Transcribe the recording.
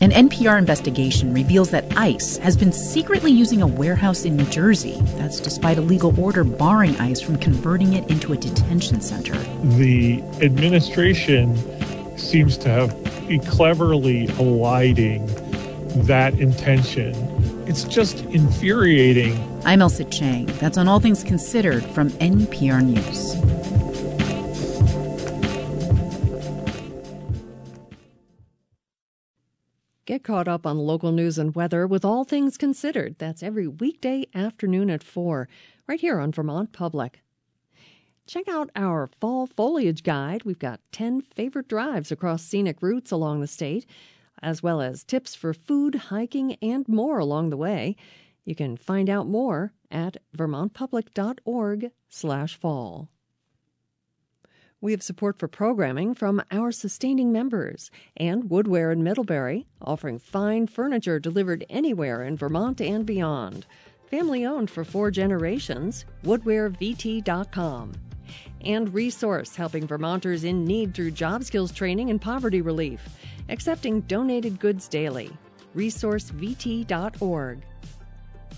An NPR investigation reveals that ICE has been secretly using a warehouse in New Jersey. That's despite a legal order barring ICE from converting it into a detention center. The administration seems to have be cleverly eliding that intention. It's just infuriating. I'm Elsa Chang. That's on All Things Considered from NPR News. Get caught up on local news and weather with All Things Considered. That's every weekday afternoon at 4, right here on Vermont Public. Check out our fall foliage guide. We've got 10 favorite drives across scenic routes along the state, as well as tips for food, hiking, and more along the way. You can find out more at vermontpublic.org/fall. We have support for programming from our sustaining members and Woodware in Middlebury, offering fine furniture delivered anywhere in Vermont and beyond. Family owned for 4 generations, woodwarevt.com. And Resource, helping Vermonters in need through job skills training and poverty relief, accepting donated goods daily. resourcevt.org.